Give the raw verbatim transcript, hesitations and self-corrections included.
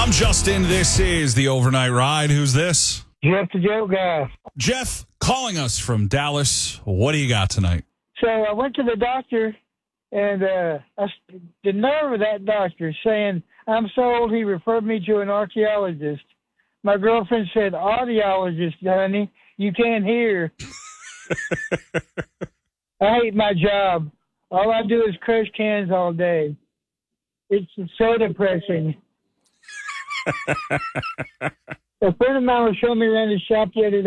I'm Justin. This is the Overnight Ride. Who's this? Jeff the Joke Guy. Jeff, calling us from Dallas. What do you got tonight? So I went to the doctor, and uh, I, the nerve of that doctor saying, I'm so old he referred me to an archaeologist. My girlfriend said, audiologist, honey. You can't hear. I hate my job. All I do is crush cans all day. It's so depressing. A friend of mine was showing me around his shop the other day.